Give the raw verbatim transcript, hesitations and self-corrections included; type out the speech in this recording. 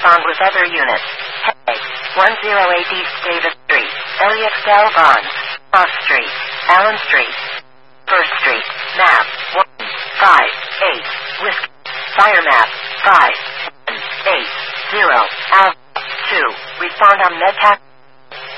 respond with other units. Hey, one oh eight East Davis Street, Elliottsdale Bonds, Cross Street, Allen Street, First Street, map, one five eight, Whiskey, fire map, five one eight zero, Alpha, two, respond on MedTac.